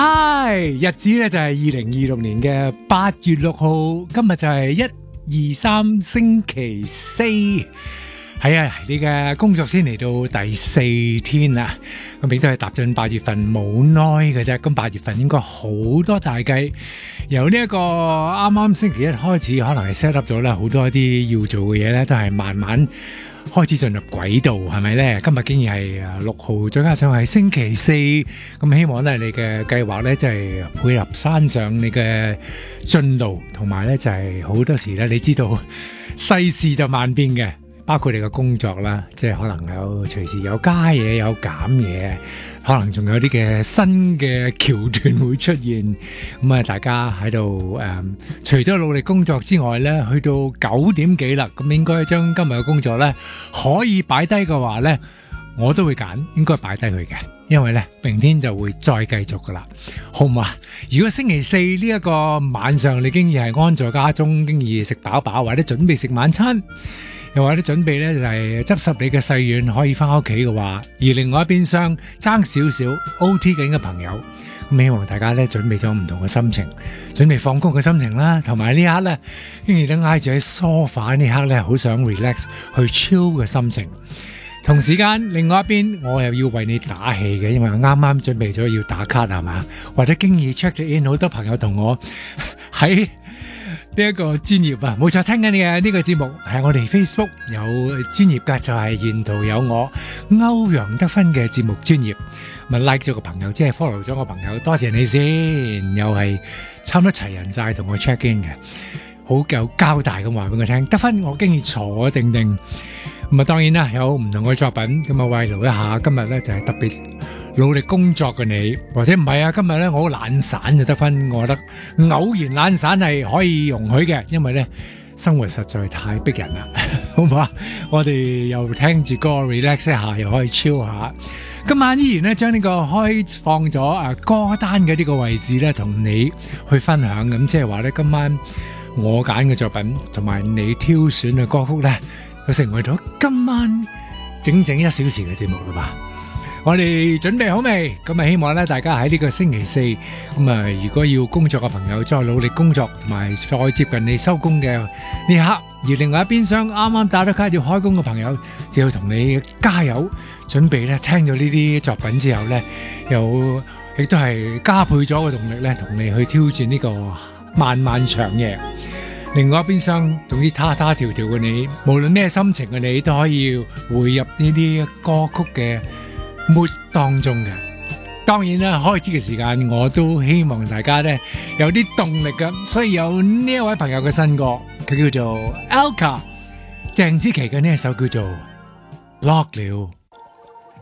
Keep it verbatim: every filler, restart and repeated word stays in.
嗨，日子咧就係二零二六年嘅八月六號，今日就係一二三星期四，係啊，你嘅工作先嚟到第四天啦，咁亦都係踏進八月份冇耐嘅啫，咁八月份應該好多大計，由呢一個啱啱星期一開始，可能係 set up 咗啦，好多一啲要做嘅嘢咧，都係慢慢開始進入軌道，係咪呢？今日竟然係六號，再加上係星期四，咁希望咧你嘅計劃咧，即係配合翻上你嘅進度，同埋咧就係好多時咧，你知道世事就萬變嘅，包括你嘅工作啦，即係可能有隨時有加嘢有減嘢，可能仲有啲嘅新嘅橋段會出現，咁啊大家喺度誒，除咗努力工作之外咧，去到九點幾啦，咁應該將今日嘅工作咧可以擺低嘅話咧，我都會揀應該擺低佢嘅，因為咧明天就會再繼續噶啦，好唔好啊？如果星期四呢一個晚上你經已係安在家中，經已食飽飽或者準備食晚餐，又或者準備咧就係執拾你嘅細軟可以翻屋企嘅話，而另外一邊廂爭少少 O T 緊嘅朋友，咁希望大家咧準備咗唔同嘅心情，準備放工嘅心情啦，同埋呢刻咧，竟然都挨住喺梳化呢刻咧，好想 relax 去 chill 嘅心情。同時間，另外一邊我又要為你打氣嘅，因為我啱啱準備咗要打卡係嘛，或者經已 check 咗 in，好多朋友同我喺呢一個專業啊，冇錯，聽緊你嘅呢個節目係我哋 Facebook 有專業嘅，就係沿途有我歐陽德芬嘅節目專業，咪 like 咗個朋友，即係 follow 咗個朋友，多謝你先，又係差唔多齊人晒同我 check in 嘅，好有交代咁話俾我聽，德芬我經已坐定定。咁啊，當然啦，有唔同嘅作品，咁啊慰勞一下。今日咧就係特別努力工作嘅你，或者唔係啊？今日咧我好懶散就得分，我覺得偶然懶散係可以容許嘅，因為咧生活實在太逼人啦，好唔好啊？我哋又聽住歌 relax 一下，又可以 chill 下。今晚依然咧將呢個開放咗啊歌單嘅呢個位置咧，同你去分享。咁即係話咧，今晚我揀嘅作品同埋你挑選嘅歌曲咧，就成為咗今晚整整一小時嘅節目啦吧。我哋準備好未？咁啊，希望咧大家喺呢個星期四咁啊，如果要工作嘅朋友再努力工作，同埋再接近你收工嘅呢刻，而另外一邊廂啱啱打咗卡要開工嘅朋友，就要同你加油，準備咧聽咗呢啲作品之後咧，又亦都係加倍咗嘅動力咧，同你去挑戰呢個漫漫長夜。另外一邊廂，總之他他條條嘅你，無論咩心情嘅你，都可以匯入呢啲歌曲嘅 mood 當中嘅。當然啦，開始嘅時間我都希望大家咧有啲動力嘅，所以有呢一位朋友嘅新歌，佢叫做 Alka， 鄭之琪嘅呢一首叫做 Lock 了。